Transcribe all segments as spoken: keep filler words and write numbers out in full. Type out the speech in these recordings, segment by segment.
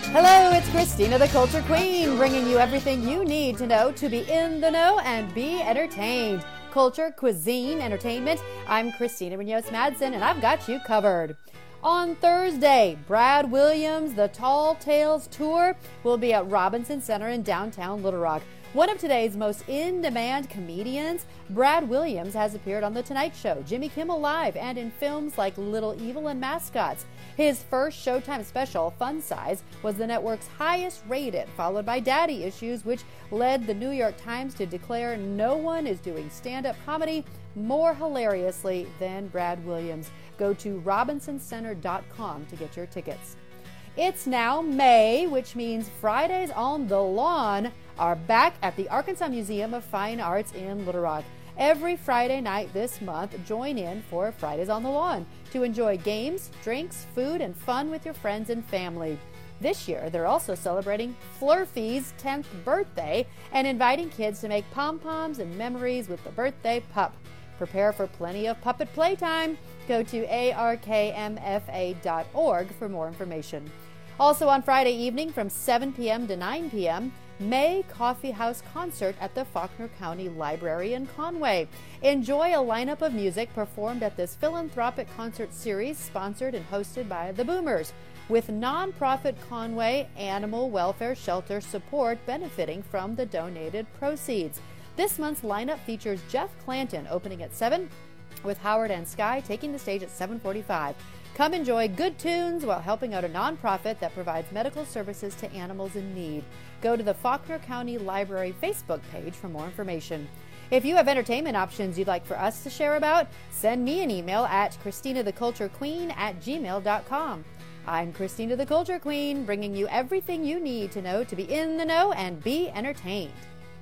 Hello, it's Christina, the Culture Queen, bringing you everything you need to know to be in the know and be entertained. Culture, cuisine, entertainment. I'm Christina Munoz-Madsen, and I've got you covered. On Thursday, Brad Williams, the Tall Tales Tour, will be at Robinson Center in downtown Little Rock. One of today's most in-demand comedians, Brad Williams, has appeared on The Tonight Show, Jimmy Kimmel Live, and in films like Little Evil and Mascots. His first Showtime special, Fun Size, was the network's highest rated, followed by Daddy Issues, which led the New York Times to declare no one is doing stand-up comedy more hilariously than Brad Williams. Go to robinson center dot com to get your tickets. It's now May, which means Fridays on the Lawn are back at the Arkansas Museum of Fine Arts in Little Rock. Every Friday night this month, join in for Fridays on the Lawn to enjoy games, drinks, food, and fun with your friends and family. This year, they're also celebrating Flurfy's tenth birthday and inviting kids to make pom-poms and memories with the birthday pup. Prepare for plenty of puppet playtime. Go to A R K M F A dot org for more information. Also on Friday evening from seven p.m. to nine p.m., May Coffee House Concert at the Faulkner County Library in Conway. Enjoy a lineup of music performed at this philanthropic concert series sponsored and hosted by the Boomers, with nonprofit Conway Animal Welfare Shelter support benefiting from the donated proceeds. This month's lineup features Jeff Clanton opening at seven, with Howard and Sky taking the stage at seven forty-five. Come enjoy good tunes while helping out a nonprofit that provides medical services to animals in need. Go to the Faulkner County Library Facebook page for more information. If you have entertainment options you'd like for us to share about, send me an email at christina the culture queen at gmail dot com. I'm Christina the Culture Queen, bringing you everything you need to know to be in the know and be entertained.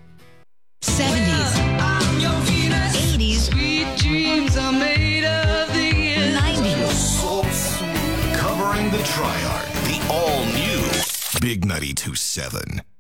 seventies, eighties, Sweet dreams are made of these. nineties. So sweet. Covering the Triarch, the all-new Big ninety-two point seven.